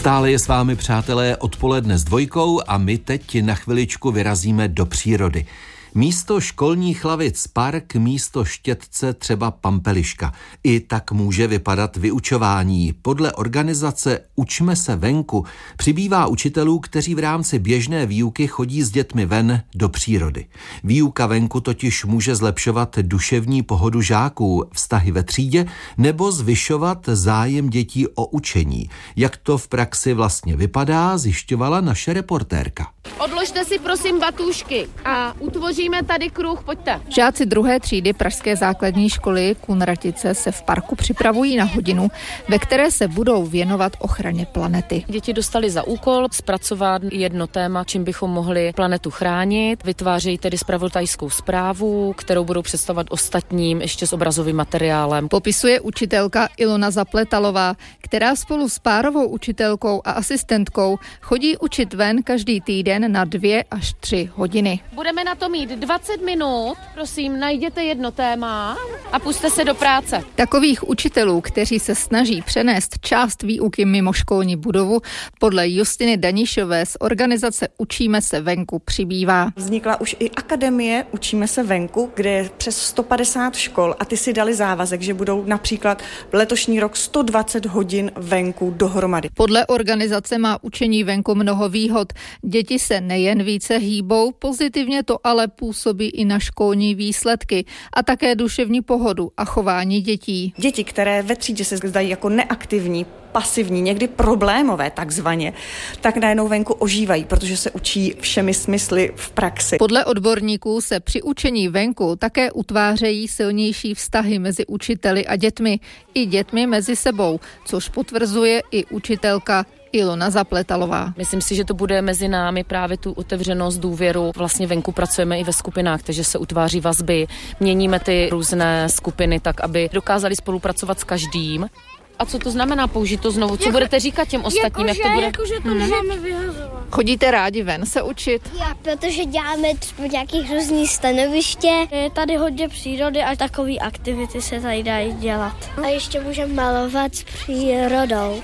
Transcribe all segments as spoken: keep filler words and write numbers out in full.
Stále je s vámi, přátelé, odpoledne s dvojkou a my teď na chviličku vyrazíme do přírody. Místo školních lavic park, místo štětce třeba pampeliška. I tak může vypadat vyučování. Podle organizace Učme se venku přibývá učitelů, kteří v rámci běžné výuky chodí s dětmi ven do přírody. Výuka venku totiž může zlepšovat duševní pohodu žáků, vztahy ve třídě nebo zvyšovat zájem dětí o učení. Jak to v praxi vlastně vypadá, zjišťovala naše reportérka. Odložte si prosím batůžky a utvoříme tady kruh, pojďte. Žáci druhé třídy pražské základní školy Kunratice se v parku připravují na hodinu, ve které se budou věnovat ochraně planety. Děti dostali za úkol zpracovat jedno téma, čím bychom mohli planetu chránit. Vytvářejí tedy zpravodajskou zprávu, kterou budou představovat ostatním ještě s obrazovým materiálem. Popisuje učitelka Ilona Zapletalová, která spolu s párovou učitelkou a asistentkou chodí učit ven každý týden na dvě až tři hodiny. Budeme na to mít dvacet minut, prosím, najděte jedno téma a pusťte se do práce. Takových učitelů, kteří se snaží přenést část výuky mimo školní budovu, podle Justiny Danišové z organizace Učíme se venku přibývá. Vznikla už i akademie Učíme se venku, kde je přes sto padesát škol a ty si dali závazek, že budou například letošní rok sto dvacet hodin venku dohromady. Podle organizace má učení venku mnoho výhod. Děti se nejen více hýbou, pozitivně to ale působí i na školní výsledky a také duševní pohodu a chování dětí. Děti, které ve třídě se zdají jako neaktivní, pasivní, někdy problémové takzvaně, tak najednou venku ožívají, protože se učí všemi smysly v praxi. Podle odborníků se při učení venku také utvářejí silnější vztahy mezi učiteli a dětmi, i dětmi mezi sebou, což potvrzuje i učitelka Ilona Zapletalová. Myslím si, že to bude mezi námi právě tu otevřenost, důvěru. Vlastně venku pracujeme i ve skupinách, takže se utváří vazby, měníme ty různé skupiny tak, aby dokázali spolupracovat s každým. A co to znamená použít to znovu? Co jako, budete říkat těm ostatním? Jako, jak to bude? Jako, že to hmm. nemáme vyhazovat. Chodíte rádi ven se učit? Já, protože děláme třeba nějakých různých stanoviště. Je tady hodně přírody a takové aktivity se tady dají dělat. A ještě můžeme malovat s přírodou.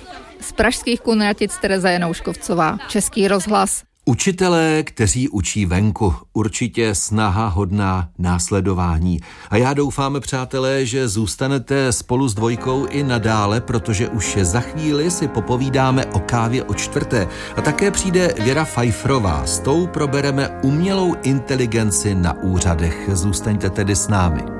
Z pražských Kunratic Tereza Janouškovcová, Český rozhlas. Učitelé, kteří učí venku, určitě snaha hodná následování. A já doufám, přátelé, že zůstanete spolu s dvojkou i nadále, protože už za chvíli si popovídáme o kávě o čtvrté. A také přijde Věra Fajfrová, s tou probereme umělou inteligenci na úřadech. Zůstaňte tedy s námi.